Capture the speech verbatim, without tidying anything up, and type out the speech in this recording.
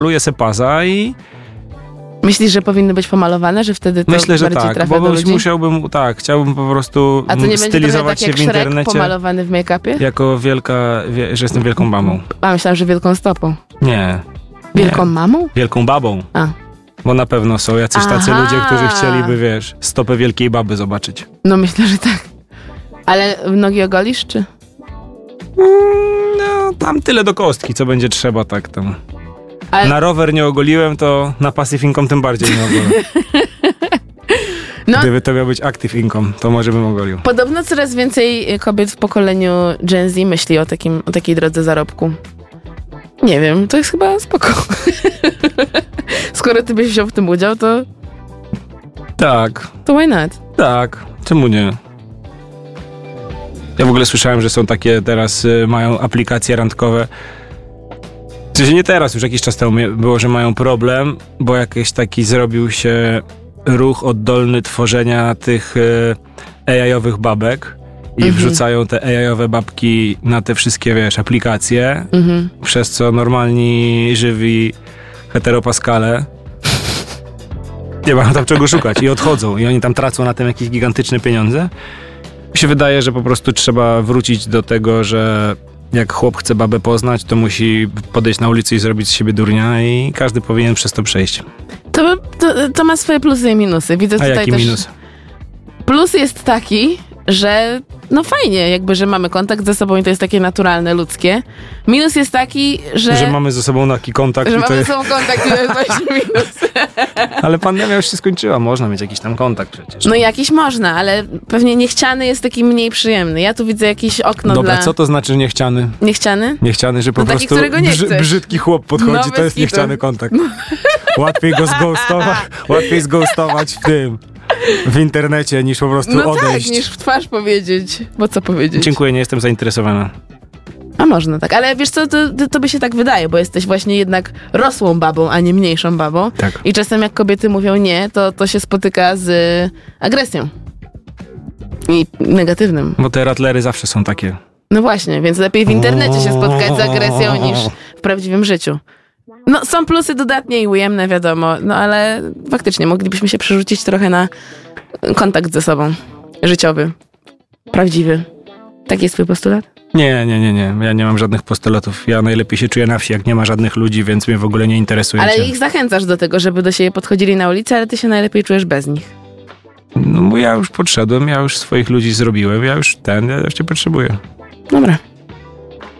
maluje se pasa i... Myślisz, że powinny być pomalowane, że wtedy to Myślę, że bardziej tak, trafia bo do ludzi? musiałbym, tak, chciałbym po prostu A to nie stylizować będzie tak się jak w internecie. Shrek pomalowany w make-upie? Jako wielka, wie, że jestem wielką mamą. A myślałam, że wielką stopą. Nie. Wielką nie. mamą? Wielką babą. A. Bo na pewno są jacyś tacy Aha. ludzie, którzy chcieliby, wiesz, stopę wielkiej baby zobaczyć. No myślę, że tak. Ale nogi ogolisz, czy? Mm, no, tam tyle do kostki, co będzie trzeba, tak tam. Ale... Na rower nie ogoliłem, to na passive income tym bardziej nie ogolę. No. Gdyby to miał być active income, to może bym ogolił. Podobno coraz więcej kobiet w pokoleniu Gen Z myśli o, takim, o takiej drodze zarobku. Nie wiem, to jest chyba spoko. Skoro ty byś wziął w tym udział, to... Tak. To why not? Tak, czemu nie? Ja w ogóle słyszałem, że są takie teraz, y, mają aplikacje randkowe. W sensie nie teraz, już jakiś czas temu było, że mają problem, bo jakiś taki zrobił się ruch oddolny tworzenia tych y, A I-owych babek i mhm. wrzucają te A I-owe babki na te wszystkie, wiesz, aplikacje, mhm. przez co normalni, żywi heteropaskale nie mają tam czego szukać i odchodzą i oni tam tracą na tym jakieś gigantyczne pieniądze. Mi się wydaje, że po prostu trzeba wrócić do tego, że jak chłop chce babę poznać, to musi podejść na ulicy i zrobić z siebie durnia i każdy powinien przez to przejść. To, to, to ma swoje plusy i minusy. Widzę A tutaj jaki też... minus? Plus jest taki, że no fajnie, jakby, że mamy kontakt ze sobą i to jest takie naturalne, ludzkie. Minus jest taki, że... Że mamy ze sobą taki kontakt. Że i mamy to... ze sobą kontakt i to jest właśnie minus. Ale pandemia już się skończyła, można mieć jakiś tam kontakt przecież. No jakiś można, ale pewnie niechciany jest taki mniej przyjemny. Ja tu widzę jakieś okno Dobra, dla... co to znaczy niechciany? Niechciany? Niechciany, że po no taki, prostu którego nie brzy- brzydki chłop podchodzi, no, to jest kitu. niechciany kontakt. Łatwiej go zghostować, łatwiej zghostować w tym, w internecie, niż po prostu no odejść. Tak, niż w twarz powiedzieć. Bo co powiedzieć? Dziękuję, nie jestem zainteresowana. A można tak, ale wiesz co, to, to by się tak wydaje, bo jesteś właśnie jednak rosłą babą, a nie mniejszą babą. Tak. I czasem jak kobiety mówią nie, to, to się spotyka z agresją. I negatywnym. Bo te ratlery zawsze są takie. No właśnie, więc lepiej w internecie się spotkać z agresją niż w prawdziwym życiu. No są plusy dodatnie i ujemne, wiadomo, no ale faktycznie moglibyśmy się przerzucić trochę na kontakt ze sobą. Życiowy. Prawdziwy. Taki jest twój postulat? Nie, nie, nie, nie. Ja nie mam żadnych postulatów. Ja najlepiej się czuję na wsi, jak nie ma żadnych ludzi, więc mnie w ogóle nie interesuje. Ale ich zachęcasz do tego, żeby do siebie podchodzili na ulicy, ale ty się najlepiej czujesz bez nich. No bo ja już podszedłem, ja już swoich ludzi zrobiłem, ja już ten, ja już cię potrzebuję. Dobra.